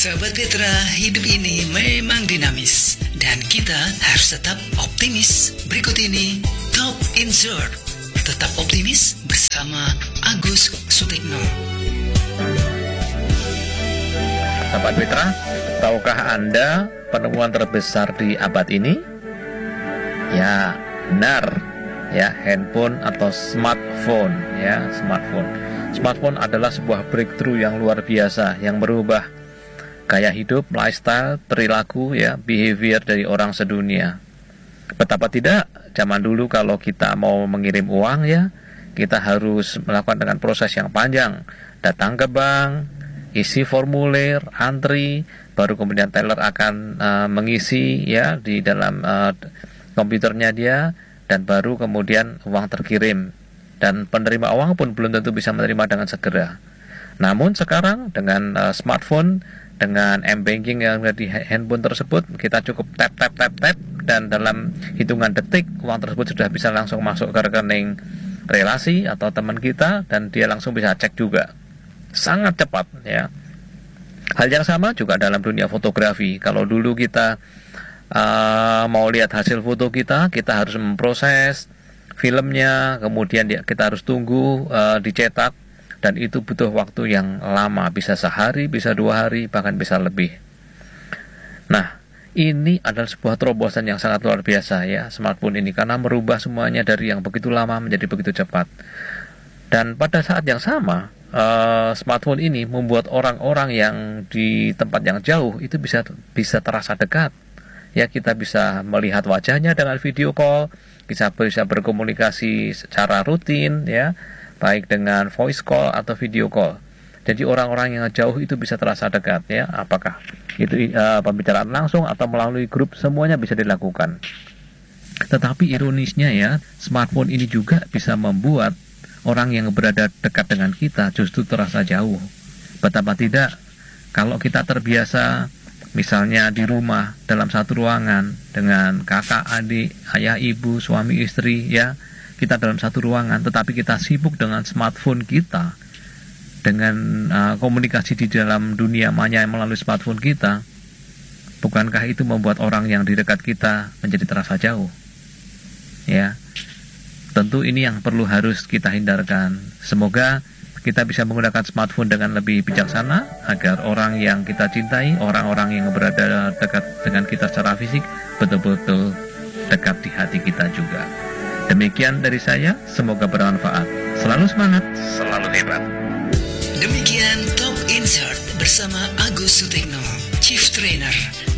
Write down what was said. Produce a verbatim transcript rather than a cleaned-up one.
Sahabat Petra, hidup ini memang dinamis dan kita harus tetap optimis. Berikut ini Top Insert. Tetap optimis bersama Agus Sutikno. Sahabat Petra, tahukah Anda penemuan terbesar di abad ini? Ya, benar. Ya, handphone atau smartphone. Ya, smartphone. Smartphone adalah sebuah breakthrough yang luar biasa yang merubah gaya hidup, lifestyle, perilaku, ya, behavior dari orang sedunia. Betapa tidak, zaman dulu kalau kita mau mengirim uang, ya, kita harus melakukan dengan proses yang panjang. Datang ke bank, isi formulir, antri, baru kemudian teller akan uh, mengisi, ya, di dalam uh, komputernya dia, dan baru kemudian uang terkirim. Dan penerima uang pun belum tentu bisa menerima dengan segera. Namun sekarang dengan uh, smartphone, dengan m-banking yang ada di handphone tersebut, kita cukup tap tap tap tap dan dalam hitungan detik uang tersebut sudah bisa langsung masuk ke rekening relasi atau teman kita dan dia langsung bisa cek juga. Sangat cepat, ya. Hal yang sama juga dalam dunia fotografi. Kalau dulu kita uh, mau lihat hasil foto kita, kita harus memproses filmnya, kemudian kita harus tunggu uh, dicetak. Dan itu butuh waktu yang lama, bisa sehari, bisa dua hari, bahkan bisa lebih. Nah, ini adalah sebuah terobosan yang sangat luar biasa, ya, smartphone ini, karena merubah semuanya dari yang begitu lama menjadi begitu cepat. Dan pada saat yang sama, uh, smartphone ini membuat orang-orang yang di tempat yang jauh itu bisa bisa terasa dekat. Ya, kita bisa melihat wajahnya dengan video call, bisa bisa berkomunikasi secara rutin, ya, baik dengan voice call atau video call. Jadi orang-orang yang jauh itu bisa terasa dekat, ya. Apakah itu uh, pembicaraan langsung atau melalui grup, semuanya bisa dilakukan. Tetapi ironisnya, ya, smartphone ini juga bisa membuat orang yang berada dekat dengan kita justru terasa jauh. Betapa tidak kalau kita terbiasa misalnya di rumah dalam satu ruangan dengan kakak, adik, ayah, ibu, suami, istri, ya, kita dalam satu ruangan, tetapi kita sibuk dengan smartphone kita, dengan uh, komunikasi di dalam dunia maya melalui smartphone kita. Bukankah itu membuat orang yang di dekat kita menjadi terasa jauh? Ya, tentu ini yang perlu harus kita hindarkan. Semoga kita bisa menggunakan smartphone dengan lebih bijaksana agar orang yang kita cintai, orang-orang yang berada dekat dengan kita secara fisik, betul-betul dekat di hati kita juga. Demikian dari saya, semoga bermanfaat. Selalu semangat, selalu hebat. Demikian Top Insert bersama Agus Sutikno, Chief Trainer